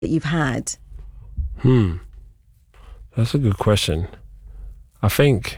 that you've had? That's a good question. I think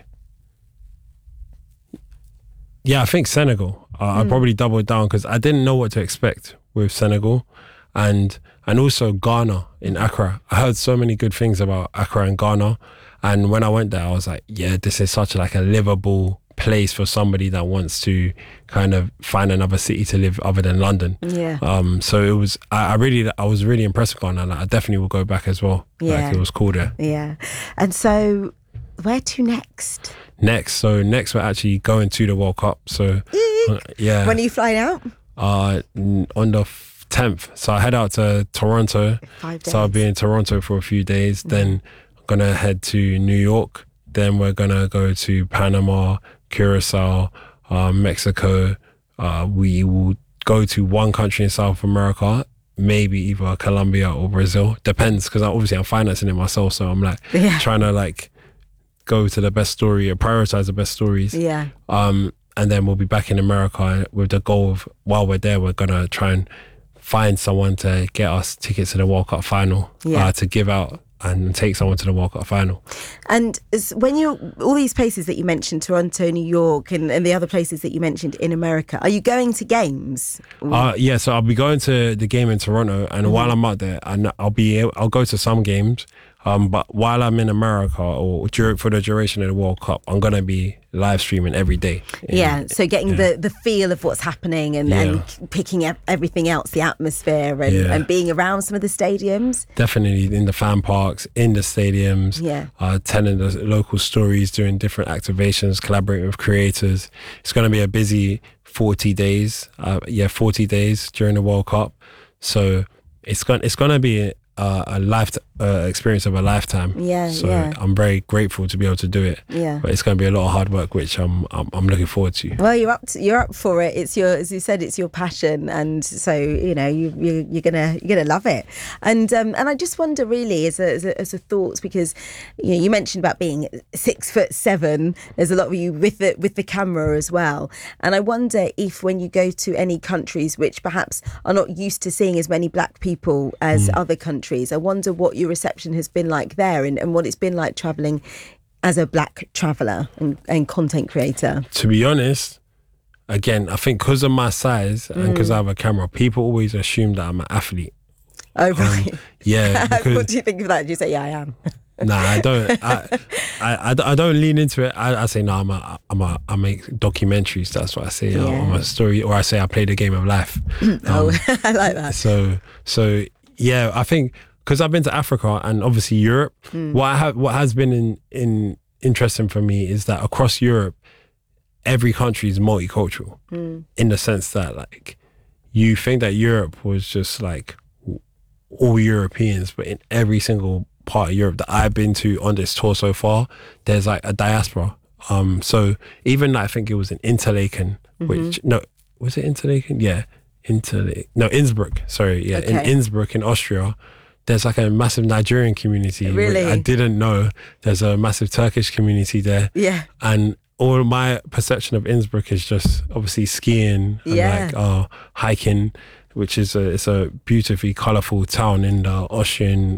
Senegal. I probably doubled down because I didn't know what to expect with Senegal, and also Ghana in Accra. I heard so many good things about Accra and Ghana, and when I went there, I was like, yeah, this is such like a livable place for somebody that wants to kind of find another city to live other than London. Yeah. So it was. I was really impressed with Ghana. Like, I definitely will go back as well. Yeah. Like, it was cool there. Yeah. And so, where to next? Next we're actually going to the World Cup. So yeah. When are you flying out? On the 10th. So I head out to Toronto. 5 days. So I'll be in Toronto for a few days. Then I'm gonna head to New York. Then we're gonna go to Panama, Curacao, Mexico. We will go to one country in South America, maybe either Colombia or Brazil. Depends, because obviously I'm financing it myself. So I'm like trying to like go to the best story or prioritize the best stories. Yeah. And then we'll be back in America with the goal of, while we're there, we're gonna try and find someone to get us tickets to the World Cup final, to give out and take someone to the World Cup final. And when all these places that you mentioned, Toronto, New York, and the other places that you mentioned in America, are you going to games? Yeah, so I'll be going to the game in Toronto, and while I'm out there, I'll go to some games. But while I'm in America or for the duration of the World Cup, I'm going to be live streaming every day. So getting the feel of what's happening and picking up everything else, the atmosphere and being around some of the stadiums. Definitely in the fan parks, in the stadiums, telling the local stories, doing different activations, collaborating with creators. It's going to be a busy 40 days, 40 days during the World Cup. So it's going to be a life experience of a lifetime. I'm very grateful to be able to do it. But it's going to be a lot of hard work, which I'm looking forward to. Well, you're up for it. It's as you said, it's your passion, and so you're gonna love it. And I just wonder, really, as a thought, because you mentioned about being 6'7". There's a lot of you with the camera as well, and I wonder if when you go to any countries which perhaps are not used to seeing as many black people as other countries, I wonder what your reception has been like there and what it's been like travelling as a black traveller and content creator. To be honest, again, I think because of my size and because I have a camera, people always assume that I'm an athlete. Oh, right. Because, what do you think of that? Do you say, yeah, I am? Nah, I don't. I don't lean into it. I say, no, I make documentaries. That's what I say. I'm a story, or I say I play the game of life. I like that. So yeah, I think because I've been to Africa and obviously Europe, what has been interesting for me is that across Europe, every country is multicultural in the sense that, like, you think that Europe was just like all Europeans, but in every single part of Europe that I've been to on this tour so far, there's like a diaspora. So even I think it was in Interlaken, was it Interlaken? Yeah. Innsbruck. Sorry, yeah, in Innsbruck in Austria, there's like a massive Nigerian community. Really? I didn't know. There's a massive Turkish community there. Yeah. And all my perception of Innsbruck is just obviously skiing and hiking, which is it's a beautifully colourful town in the Austrian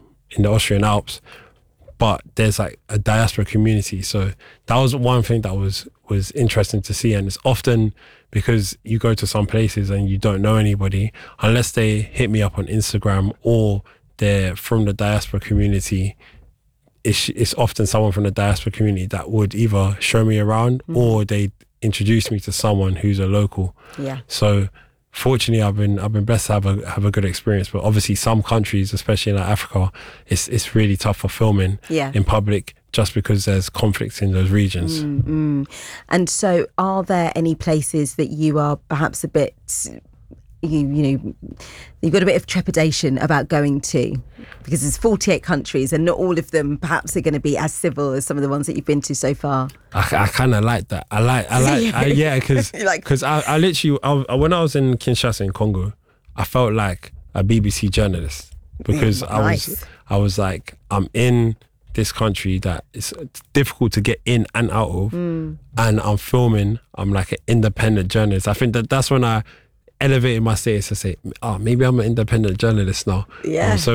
Alps. But there's like a diaspora community. So that was one thing that was interesting to see. And it's often because you go to some places and you don't know anybody, unless they hit me up on Instagram or they're from the diaspora community, it's often someone from the diaspora community that would either show me around or they introduce me to someone who's a local. Yeah. So fortunately, I've been blessed to have a good experience. But obviously, some countries, especially in like Africa, it's really tough for filming in public just because there's conflicts in those regions. And so, are there any places that you are perhaps a bit, you've got a bit of trepidation about going to? Because there's 48 countries and not all of them perhaps are going to be as civil as some of the ones that you've been to so far. I kind of like that. Because I literally, when I was in Kinshasa in Congo, I felt like a BBC journalist because I was like, I'm in this country that is difficult to get in and out of, and I'm filming. I'm like an independent journalist. I think that's when I elevated my status to say, maybe I'm an independent journalist now. Yeah. So